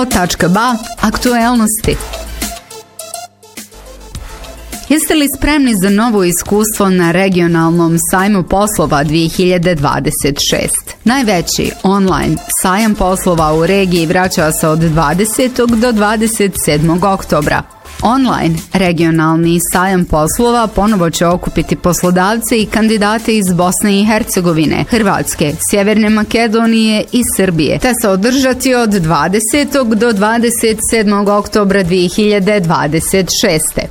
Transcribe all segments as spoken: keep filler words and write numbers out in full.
Ba, aktuelnosti. Jeste li spremni za novo iskustvo na regionalnom sajmu poslova dvije hiljade dvadeset šest? Najveći online sajam poslova u regiji vraća se od dvadesetog do dvadeset sedmog oktobra. Online regionalni sajam poslova ponovo će okupiti poslodavce i kandidate iz Bosne i Hercegovine, Hrvatske, Sjeverne Makedonije i Srbije, te se održati od dvadesetog do dvadeset sedmog oktobra dvije hiljade dvadeset šeste.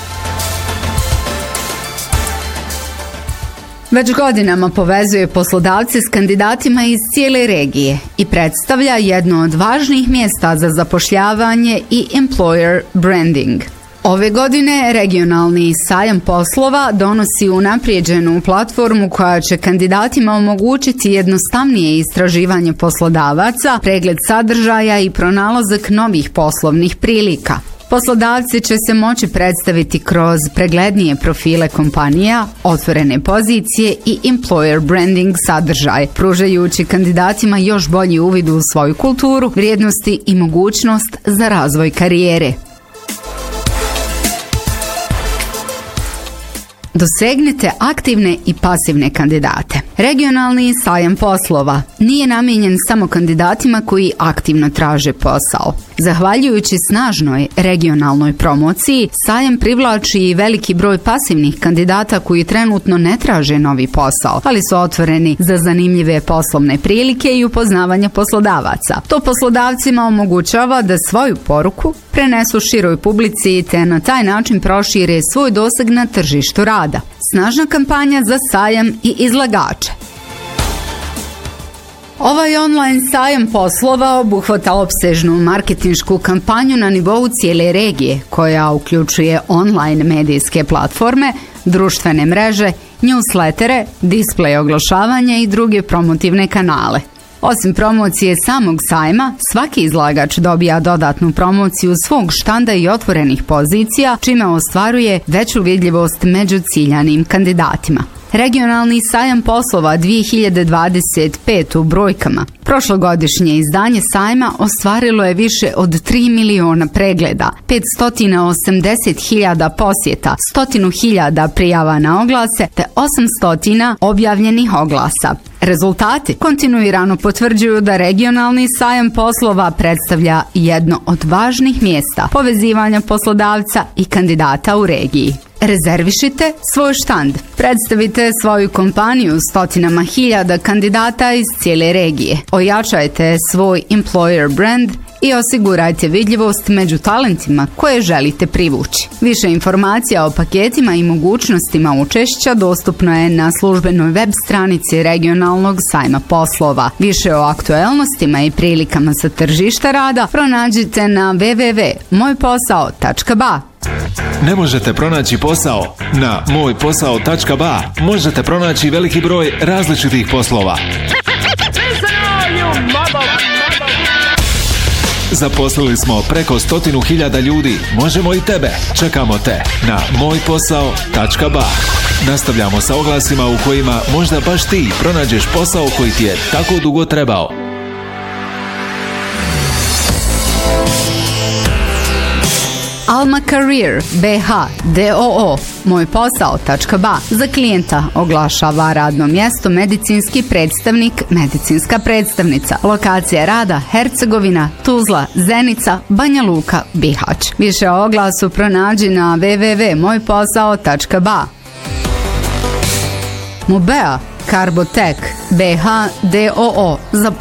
Već godinama povezuje poslodavce s kandidatima iz cijele regije i predstavlja jedno od važnih mjesta za zapošljavanje i employer branding. Ove godine regionalni sajam poslova donosi unaprijeđenu platformu koja će kandidatima omogućiti jednostavnije istraživanje poslodavaca, pregled sadržaja i pronalazak novih poslovnih prilika. Poslodavci će se moći predstaviti kroz preglednije profile kompanija, otvorene pozicije i employer branding sadržaj, pružajući kandidatima još bolji uvid u svoju kulturu, vrijednosti i mogućnost za razvoj karijere. Dosegnite aktivne i pasivne kandidate. Regionalni sajam poslova nije namijenjen samo kandidatima koji aktivno traže posao. Zahvaljujući snažnoj regionalnoj promociji, sajam privlači i veliki broj pasivnih kandidata koji trenutno ne traže novi posao, ali su otvoreni za zanimljive poslovne prilike i upoznavanje poslodavaca. To poslodavcima omogućava da svoju poruku prenesu široj publici te na taj način prošire svoj doseg na tržištu rada. Snažna kampanja za sajam i izlagače. Ovaj online sajam poslova obuhvata opsežnu marketinšku kampanju na nivou cijele regije, koja uključuje online medijske platforme, društvene mreže, newslettere, display oglašavanja i druge promotivne kanale. Osim promocije samog sajma, svaki izlagač dobija dodatnu promociju svog štanda i otvorenih pozicija, čime ostvaruje veću vidljivost među ciljanim kandidatima. Regionalni sajam poslova dvije hiljade dvadeset pet u brojkama. Prošlogodišnje izdanje sajma ostvarilo je više od tri miliona pregleda, petsto osamdeset hiljada posjeta, sto hiljada prijava na oglase te osamsto objavljenih oglasa. Rezultati kontinuirano potvrđuju da regionalni sajam poslova predstavlja jedno od važnih mjesta povezivanja poslodavca i kandidata u regiji. Rezervišite svoj štand. Predstavite svoju kompaniju stotinama hiljada kandidata iz cijele regije. Ojačajte svoj employer brand i osigurajte vidljivost među talentima koje želite privući. Više informacija o paketima i mogućnostima učešća dostupno je na službenoj web stranici regionalnog sajma poslova. Više o aktuelnostima i prilikama sa tržišta rada pronađite na w w w tačka moj posao tačka ba. Ne možete pronaći posao? Na moj posao tačka ba možete pronaći veliki broj različitih poslova. Zaposlili smo preko stotinu hiljada ljudi. Možemo i tebe. Čekamo te na moj posao tačka ba. Nastavljamo sa oglasima u kojima možda baš ti pronađeš posao koji ti je tako dugo trebao. Alma Career B H D O O moj posao tačka ba za klijenta oglašava radno mjesto medicinski predstavnik, medicinska predstavnica. Lokacija rada Hercegovina, Tuzla, Zenica, Banja Luka, Bihać. Više o oglasu pronađi na w w w tačka moj posao tačka ba. Mubea Carbotec B H D O O za